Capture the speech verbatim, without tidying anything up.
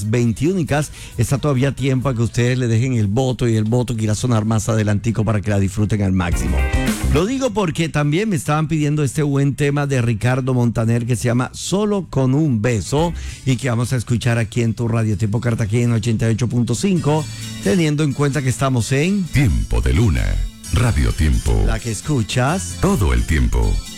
las veintiúnicas. Está todavía tiempo a que ustedes le dejen el voto y el voto que irá a sonar más adelantico para que la disfruten al máximo. Lo digo porque también me estaban pidiendo este buen tema de Ricardo Montaner que se llama Solo con un beso y que vamos a escuchar aquí en tu radio Tiempo Cartagena ochenta y ocho punto cinco, teniendo en cuenta que estamos en Tiempo de Luna, Radio Tiempo. la que escuchas Todo el tiempo.